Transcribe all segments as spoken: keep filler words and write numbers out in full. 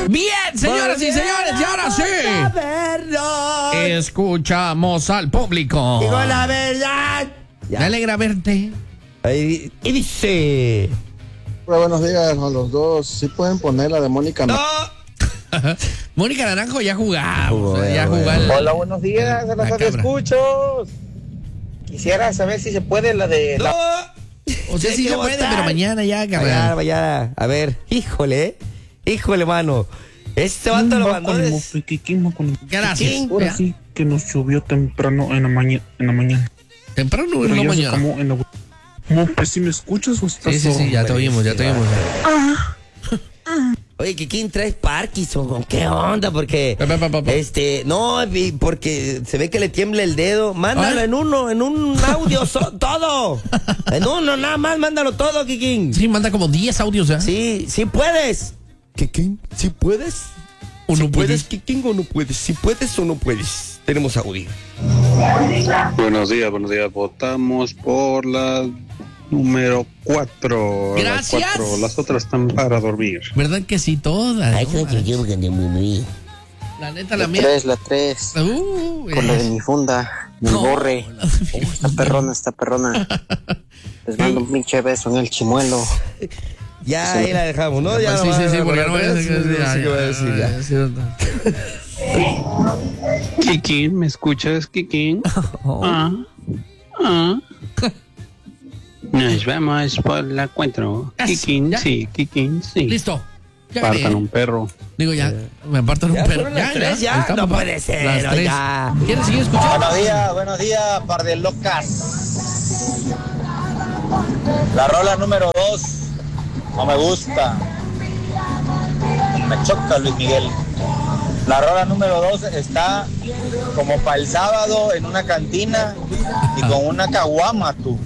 Bien, señoras y señores, y ahora sí. Escuchamos al público. Digo la verdad. Ya. Me alegra verte. Ahí, y dice. Hola, buenos días a los dos. ¿Sí pueden poner la de Mónica? No. Mónica Naranjo ya jugamos. Bueno, ya bueno. jugamos. Hola, buenos días a los escuchos. Quisiera saber si se puede la de... No. La... O sea, sí se puede, pero mañana ya, carnal. Mañana, mañana. A ver, híjole, híjole, mano. Este vato lo mandó. Des... Gracias. Ahora sí que nos llovió temprano en la mañana. En la mañana. Temprano en la mañana. Como en la... Mope, ¿sí me escuchas o estás? Sí, sí, sí, ya te oímos, ya te oímos. Oye, ¿quién trae Parkinson? ¿Qué onda? Porque, Pa, pa, pa, pa. este, no, porque se ve que le tiembla el dedo. Mándalo en uno, en un audio, so, todo. En uno, nada más, mándalo todo, Kikín. Sí, manda como diez audios, ¿eh? Sí, sí puedes. Kikín, ¿sí puedes? ¿O no ¿Sí puedes? puedes, Kikín, o no puedes? ¿Sí puedes o no puedes? Tenemos audio. Buenos días, buenos días. Votamos por la número cuatro. Gracias. Las, cuatro. Las otras están para dormir. ¿Verdad que sí? Todas. Ay, ¿no? creo que yo que me La neta, la La mía. tres, la tres. Uh, Con la de mi funda, mi No, borre. la de mi Oh, está perrona, está perrona. Les mando un pinche beso en el chimuelo. Ya, ahí la dejamos, ¿no? Ya sí, no sí, va- sí, porque va- no voy a va- decir sí, sí, qué voy a decir, ya. Kikín, ¿me escuchas, Kikín? Ah, ah. Nos vamos por la cuatro. Eso, Kikín, ya. sí, Kikín, sí. Listo. Ya gané. Partan un perro. Digo, ya, me apartan un Ya perro. fueron las tres, ya. Está, No papá. puede ser, Las tres. oiga. ¿Quieres seguir escuchando? Buenos días, buenos días, par de locas. La rola número dos no me gusta. Me choca Luis Miguel. La rola número dos está como para el sábado en una cantina y con una caguama tú.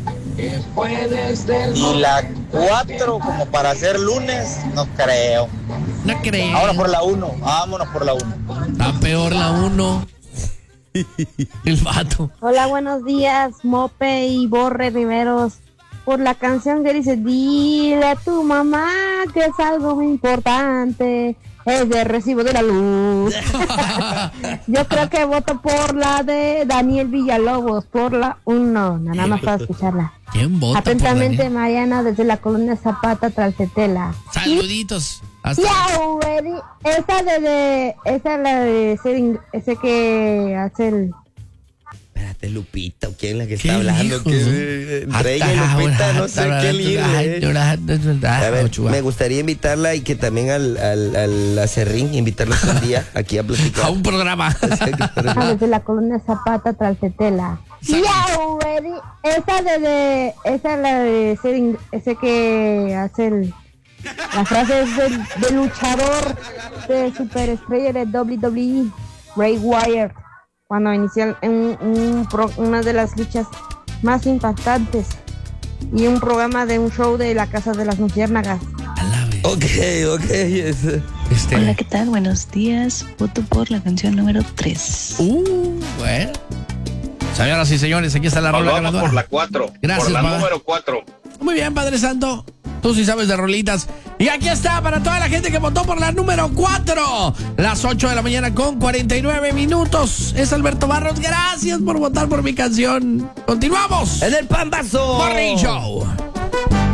Y la cuatro como para hacer lunes, no creo. No creo. Ahora por la uno, vámonos por la uno. Está peor la uno. El vato. Hola, buenos días, Mope y Borre Riveros. Por la canción que dice, dile a tu mamá que es algo muy importante, es de recibo de la luz. Yo creo que voto por la de Daniel Villalobos, por la uno, nada más para escucharla. ¿Quién vota Atentamente, por Daniel? Mariana, desde la colonia Zapata, Tralcetela. Saluditos. Hasta Ya, ready. Esa de, de, esa es la de ese, ing- ese que hace el... Espérate, Lupita, ¿o quién es la que ¿Qué está hablando? dijo? Que, entre ella y Lupita, no sé qué libre. A ver, me gustaría invitarla y que también al, al, al acerrín, invitarlos un día aquí a platicar. a un programa. Ah, desde la colonia Zapata, Tralcetela. Ya, ready. Esa de, de, esa es la de ese, ing- ese que hace el... La frase es del, del luchador de superestrella de doble u doble u E, Bray Wyatt, cuando inició un, un pro- una de las luchas más impactantes y un programa de un show de la Casa de las Luciérnagas. Ok, ok. Este. Hola, ¿qué tal? Buenos días. Voto por la canción número tres. Uh, bueno. Señoras y señores, aquí está la rola Vamos ganadora. por la cuatro. Gracias, Por la papá. número cuatro. Muy bien, Padre Santo. Tú sí sabes de rolitas. Y aquí está para toda la gente que votó por la número cuatro. Las ocho de la mañana con cuarenta y nueve minutos. Es Alberto Barros. Gracias por votar por mi canción. Continuamos. En el Pambazo. Morning Show.